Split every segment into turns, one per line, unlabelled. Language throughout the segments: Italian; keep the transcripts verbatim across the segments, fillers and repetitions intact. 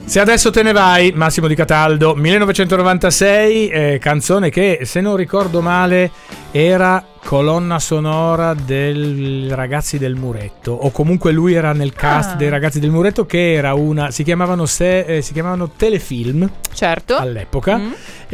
Se adesso te ne vai, Massimo Di Cataldo, millenovecentonovantasei, eh, canzone che, se non ricordo male, era colonna sonora del Ragazzi del Muretto, o comunque lui era nel cast ah. dei Ragazzi del Muretto, che era una, si chiamavano, se, eh, si chiamavano telefilm, certo, all'epoca, mm.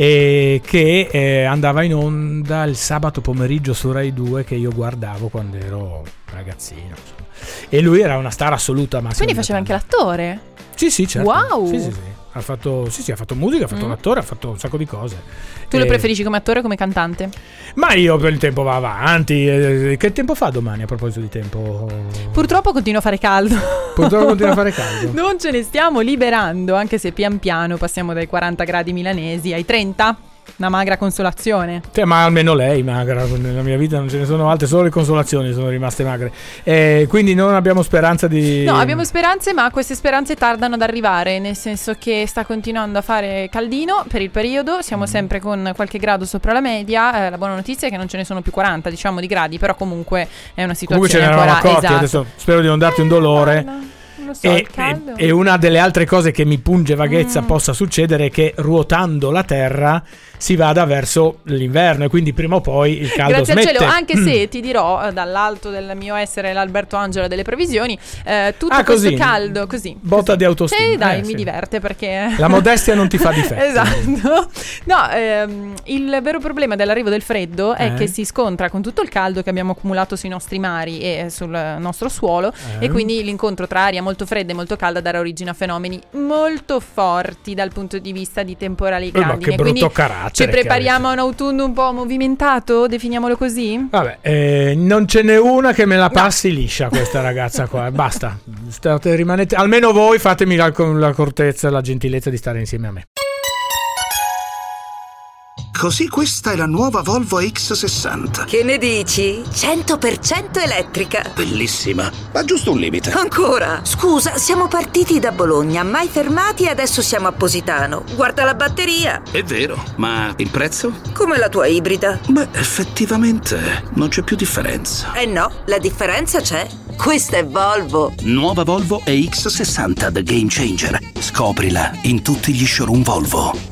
e che eh, andava in onda il sabato pomeriggio su Rai due, che io guardavo quando ero ragazzino, insomma. E lui era una star assoluta. Massimo.
Quindi faceva anche l'attore?
Sì, sì, certo.
Wow.
Sì, sì, sì. Ha fatto, sì, sì, ha fatto musica, ha fatto mm. l'attore, ha fatto un sacco di cose.
Tu e... lo preferisci come attore o come cantante?
Ma io, per il tempo va avanti. Che tempo fa domani, a proposito di tempo?
Purtroppo continua a fare caldo.
Purtroppo continua a fare caldo.
Non ce ne stiamo liberando, anche se pian piano passiamo dai quaranta gradi milanesi ai trenta. Una magra consolazione.
Cioè, ma almeno lei magra. Nella mia vita non ce ne sono altre, solo le consolazioni sono rimaste magre. Eh, quindi non abbiamo speranza di...
No, abbiamo speranze, ma queste speranze tardano ad arrivare, nel senso che sta continuando a fare caldino per il periodo. Siamo mm. sempre con qualche grado sopra la media. eh, La buona notizia è che non ce ne sono più quaranta, diciamo, di gradi. Però comunque è una situazione. Comunque ce ne eravamo accorti, esatto. Adesso spero di non darti un dolore. eh, no. So, e, e, e una delle altre cose che mi punge vaghezza mm. possa succedere è che ruotando la terra si vada verso l'inverno, e quindi prima o poi il caldo Grazie
smette.
al cielo, anche mm. se ti dirò, dall'alto del mio essere l'Alberto Angela delle previsioni, eh, tutto ah, questo caldo così
botta
così.
di autostima.
Sì, dai,
eh,
mi
sì.
diverte, perché
la modestia non ti fa difetto.
Esatto. No, ehm, il vero problema dell'arrivo del freddo è eh. che si scontra con tutto il caldo che abbiamo accumulato sui nostri mari e sul nostro suolo, eh. e quindi l'incontro tra aria molto fredda e molto calda darà origine a fenomeni molto forti dal punto di vista di temporali grandi.
Che brutto carattere.
Ci prepariamo a un autunno un po' movimentato, definiamolo così?
Vabbè, eh, non ce n'è una che me la passi no. liscia questa ragazza qua. Basta, state, rimanete, almeno voi fatemi la, la cortezza e la gentilezza di stare insieme a me.
Così questa è la nuova Volvo X sessanta.
Che ne dici? cento per cento elettrica.
Bellissima, ma giusto un limite.
Ancora? Scusa, siamo partiti da Bologna, mai fermati, e adesso siamo a Positano. Guarda la batteria.
È vero, ma il prezzo?
Come la tua ibrida.
Beh, effettivamente non c'è più differenza.
Eh no, la differenza c'è. Questa è Volvo.
Nuova Volvo E X sessanta The Game Changer. Scoprila in tutti gli showroom Volvo.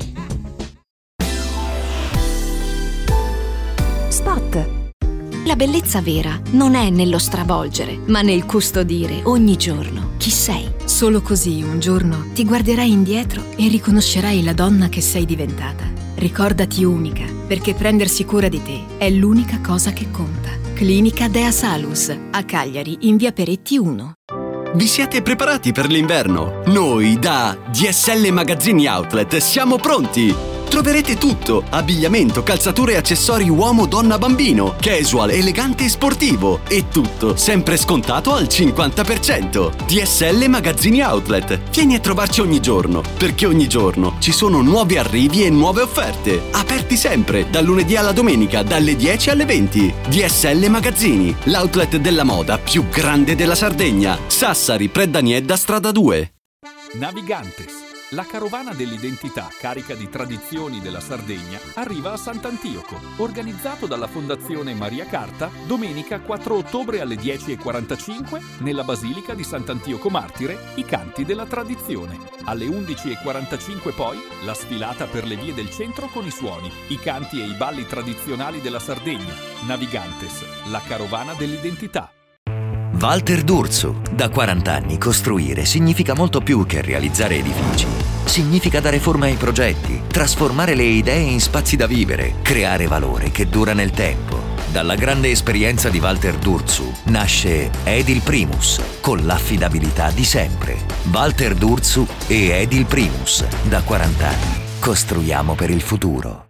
Spot. La bellezza vera non è nello stravolgere, ma nel custodire ogni giorno chi sei.
Solo così un giorno ti guarderai indietro e riconoscerai la donna che sei diventata. Ricordati unica, perché prendersi cura di te è l'unica cosa che conta. Clinica Dea Salus, a Cagliari, in via Peretti uno.
Vi siete preparati per l'inverno? Noi da D S L Magazzini Outlet siamo pronti! Troverete tutto: abbigliamento, calzature e accessori uomo, donna, bambino, casual, elegante e sportivo, e tutto sempre scontato al cinquanta per cento. D S L Magazzini Outlet. Vieni a trovarci ogni giorno, perché ogni giorno ci sono nuovi arrivi e nuove offerte. Aperti sempre, dal lunedì alla domenica, dalle dieci alle venti. D S L Magazzini, l'outlet della moda più grande della Sardegna. Sassari, Preddaniedda, strada due.
Navigantes, la carovana dell'identità carica di tradizioni della Sardegna, arriva a Sant'Antioco. Organizzato dalla Fondazione Maria Carta, domenica quattro ottobre alle dieci e quarantacinque, nella Basilica di Sant'Antioco Martire, i canti della tradizione. Alle undici e quarantacinque poi, la sfilata per le vie del centro con i suoni, i canti e i balli tradizionali della Sardegna. Navigantes, la carovana dell'identità.
Walter D'Urso. Da quaranta anni costruire significa molto più che realizzare edifici. Significa dare forma ai progetti, trasformare le idee in spazi da vivere, creare valore che dura nel tempo. Dalla grande esperienza di Walter D'Urso nasce Edil Primus, con l'affidabilità di sempre. Walter D'Urso e Edil Primus. Da quaranta anni costruiamo per il futuro.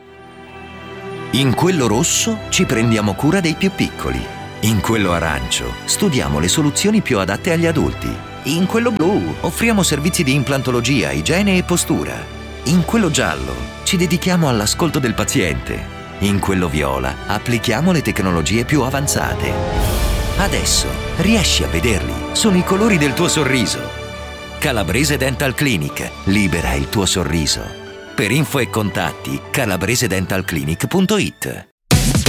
In quello rosso ci prendiamo cura dei più piccoli. In quello arancio studiamo le soluzioni più adatte agli adulti. In quello blu offriamo servizi di implantologia, igiene e postura. In quello giallo ci dedichiamo all'ascolto del paziente. In quello viola applichiamo le tecnologie più avanzate. Adesso riesci a vederli, sono i colori del tuo sorriso. Calabrese Dental Clinic, libera il tuo sorriso. Per info e contatti calabrese dental clinic punto it.